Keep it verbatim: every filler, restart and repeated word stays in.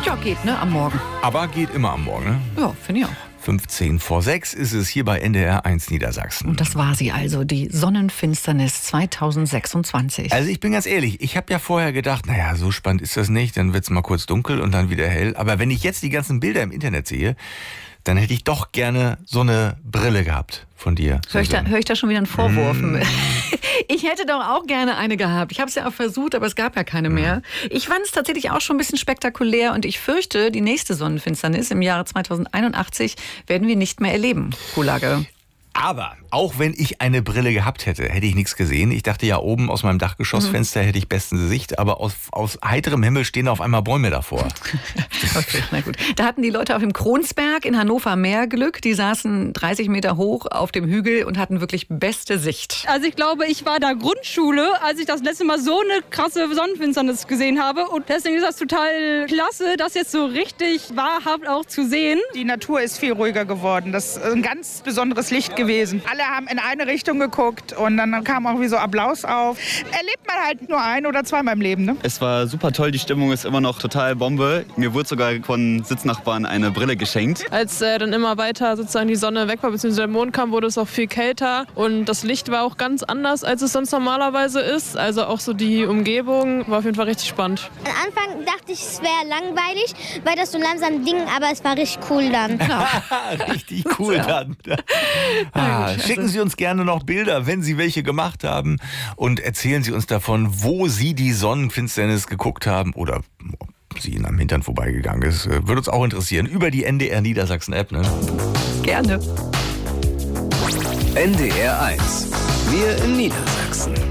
Ja, geht, ne, am Morgen. Aber geht immer am Morgen, ne? Ja, finde ich auch. fünfzehn vor sechs ist es hier bei N D R eins Niedersachsen. Und das war sie also, die Sonnenfinsternis zweitausendsechsundzwanzig. Also ich bin ganz ehrlich, ich habe ja vorher gedacht, naja, so spannend ist das nicht, dann wird es mal kurz dunkel und dann wieder hell. Aber wenn ich jetzt die ganzen Bilder im Internet sehe, dann hätte ich doch gerne so eine Brille gehabt von dir. Höre ich, da, hör ich da schon wieder einen Vorwurf? Mm. Ich hätte doch auch gerne eine gehabt. Ich habe es ja auch versucht, aber es gab ja keine mehr. Ich fand es tatsächlich auch schon ein bisschen spektakulär und ich fürchte, die nächste Sonnenfinsternis im Jahre zweitausendeinundachtzig werden wir nicht mehr erleben. Kuhlage. Aber auch wenn ich eine Brille gehabt hätte, hätte ich nichts gesehen. Ich dachte ja, oben aus meinem Dachgeschossfenster mhm. hätte ich bestens Sicht, aber aus, aus heiterem Himmel stehen auf einmal Bäume davor. Okay, na gut. Da hatten die Leute auf dem Kronsberg in Hannover mehr Glück. Die saßen dreißig Meter hoch auf dem Hügel und hatten wirklich beste Sicht. Also ich glaube, ich war da Grundschule, als ich das letzte Mal so eine krasse Sonnenfinsternis gesehen habe. Und deswegen ist das total klasse, das jetzt so richtig wahrhaft auch zu sehen. Die Natur ist viel ruhiger geworden. Das ist ein ganz besonderes Licht gewesen. Alle haben in eine Richtung geguckt und dann kam auch wie so Applaus auf. Erlebt man halt nur ein- oder zweimal im Leben, ne? Es war super toll, die Stimmung ist immer noch total Bombe. Mir wurde sogar von Sitznachbarn eine Brille geschenkt. Als äh, dann immer weiter sozusagen die Sonne weg war, beziehungsweise der Mond kam, wurde es auch viel kälter und das Licht war auch ganz anders, als es sonst normalerweise ist. Also auch so die Umgebung war auf jeden Fall richtig spannend. Am Anfang dachte ich, es wäre langweilig, weil das so langsam ging, aber es war richtig cool dann. Richtig cool dann. Ah, schicken Sie uns gerne noch Bilder, wenn Sie welche gemacht haben und erzählen Sie uns davon, wo Sie die Sonnenfinsternis geguckt haben oder ob sie Ihnen am Hintern vorbeigegangen ist. Würde uns auch interessieren. Über die N D R Niedersachsen App, ne? Gerne. N D R eins. Wir in Niedersachsen.